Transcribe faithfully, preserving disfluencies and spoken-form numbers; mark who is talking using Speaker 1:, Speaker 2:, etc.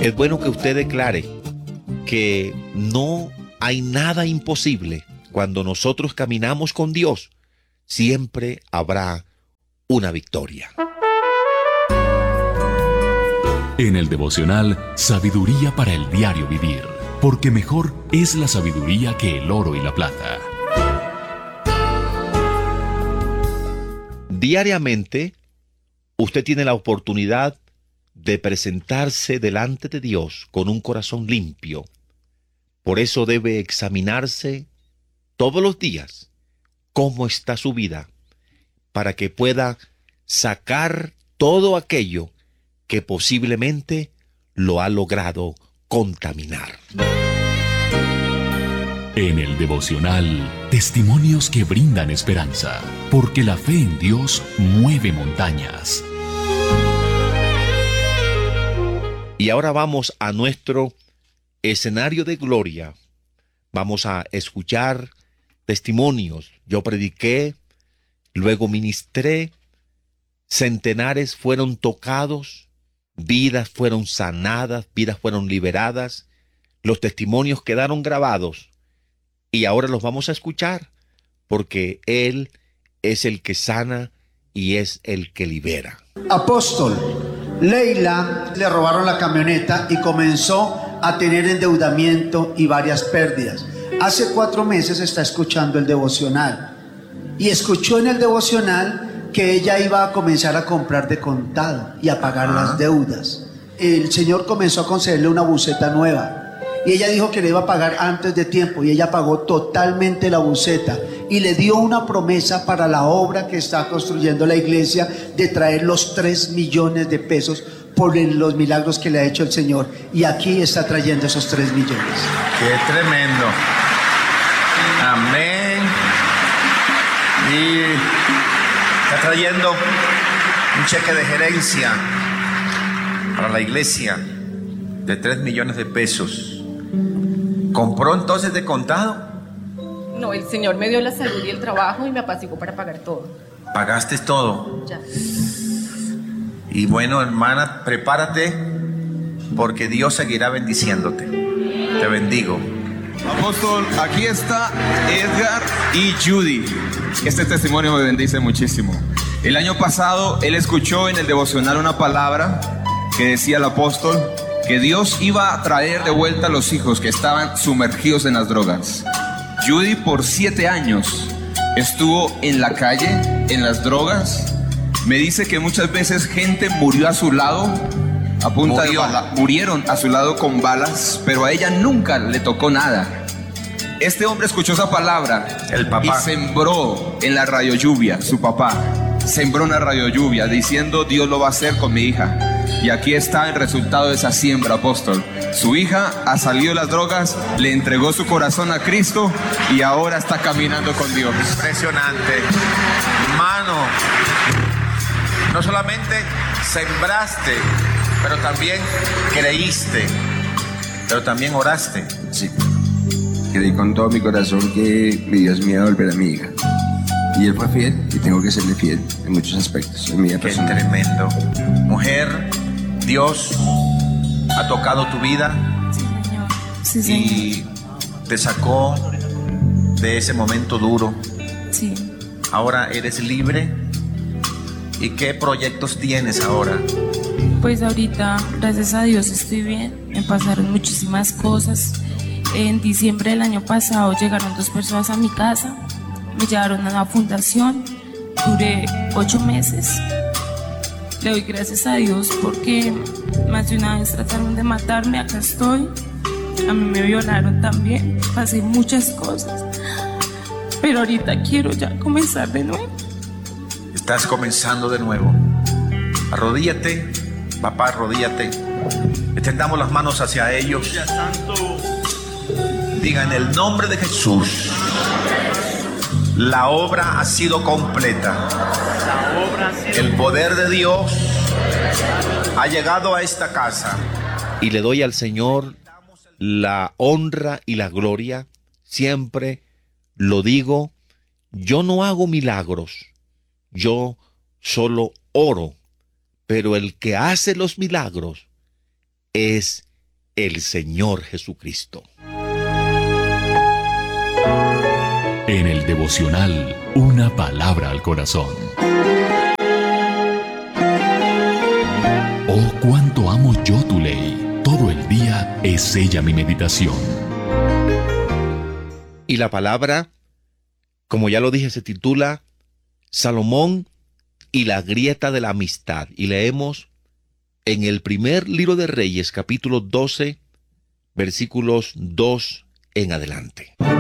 Speaker 1: Es bueno que usted declare que no hay nada imposible. Cuando nosotros caminamos con Dios, siempre habrá una victoria.
Speaker 2: En el devocional, sabiduría para el diario vivir, porque mejor es la sabiduría que el oro y la plata.
Speaker 1: Diariamente, usted tiene la oportunidad de presentarse delante de Dios con un corazón limpio. Por eso debe examinarse todos los días cómo está su vida, para que pueda sacar todo aquello que posiblemente lo ha logrado contaminar.
Speaker 2: En el devocional, testimonios que brindan esperanza, porque la fe en Dios mueve montañas.
Speaker 1: Y ahora vamos a nuestro escenario de gloria. Vamos a escuchar testimonios. Yo prediqué, luego ministré, centenares fueron tocados, vidas fueron sanadas, vidas fueron liberadas, los testimonios quedaron grabados y ahora los vamos a escuchar porque Él es el que sana y es el que libera.
Speaker 3: Apóstol, Leila le robaron la camioneta y comenzó a tener endeudamiento y varias pérdidas. Hace cuatro meses está escuchando el devocional y escuchó en el devocional que ella iba a comenzar a comprar de contado y a pagar las deudas. El Señor comenzó a concederle una buseta nueva y ella dijo que le iba a pagar antes de tiempo y ella pagó totalmente la buseta y le dio una promesa para la obra que está construyendo la iglesia de traer los tres millones de pesos por los milagros que le ha hecho el Señor, y aquí está trayendo esos tres millones.
Speaker 4: ¡Qué tremendo! Amén. Y está trayendo un cheque de gerencia para la iglesia de tres millones de pesos. ¿Compró entonces de contado?
Speaker 5: No, el Señor me dio la salud y el trabajo y me apaciguó para pagar todo.
Speaker 4: ¿Pagaste todo?
Speaker 5: Ya.
Speaker 4: Y bueno, hermana, prepárate porque Dios seguirá bendiciéndote. Te bendigo.
Speaker 6: Apóstol, aquí está Edgar y Judy. Este testimonio me bendice muchísimo. El año pasado él escuchó en el devocional una palabra que decía el apóstol que Dios iba a traer de vuelta a los hijos que estaban sumergidos en las drogas. Judy por siete años estuvo en la calle, en las drogas. Me dice que muchas veces gente murió a su lado a punta Murió. de bala. Murieron a su lado con balas, pero a ella nunca le tocó nada. Este hombre escuchó esa palabra
Speaker 4: El papá.
Speaker 6: y sembró en la radio lluvia, su papá. Sembró una radio lluvia diciendo Dios lo va a hacer con mi hija. Y aquí está el resultado de esa siembra, apóstol. Su hija ha salido de las drogas, le entregó su corazón a Cristo y ahora está caminando con Dios.
Speaker 4: Impresionante. Hermano, no solamente sembraste, pero también creíste, pero también oraste.
Speaker 7: Sí, creí con todo mi corazón que mi Dios me iba a volver a mi hija. Y él fue fiel y tengo que serle fiel en muchos aspectos. En mi vida
Speaker 4: Qué
Speaker 7: personal.
Speaker 4: tremendo. Mujer, Dios ha tocado tu vida.
Speaker 5: Sí, Señor. Sí, Señor.
Speaker 4: Y te sacó de ese momento duro.
Speaker 5: Sí.
Speaker 4: Ahora eres libre. ¿Y qué proyectos tienes ahora?
Speaker 5: Pues ahorita, gracias a Dios, estoy bien. Me pasaron muchísimas cosas. En diciembre del año pasado llegaron dos personas a mi casa. Me llevaron a la fundación. Duré ocho meses. Le doy gracias a Dios porque más de una vez trataron de matarme. Acá estoy. A mí me violaron también. Pasé muchas cosas. Pero ahorita quiero ya comenzar de nuevo.
Speaker 4: Estás comenzando de nuevo. Arrodíllate, papá, arrodíllate. Extendamos las manos hacia ellos. Diga en el nombre de Jesús. La obra ha sido completa. El poder de Dios ha llegado a esta casa.
Speaker 1: Y le doy al Señor la honra y la gloria. Siempre lo digo, yo no hago milagros, yo solo oro, pero el que hace los milagros es el Señor Jesucristo.
Speaker 2: En el devocional, una palabra al corazón. Oh, cuánto amo yo tu ley. Todo el día es ella mi meditación.
Speaker 1: Y la palabra, como ya lo dije, se titula Salomón y la grieta de la amistad. Y leemos en el primer libro de Reyes, capítulo doce, versículos dos en adelante.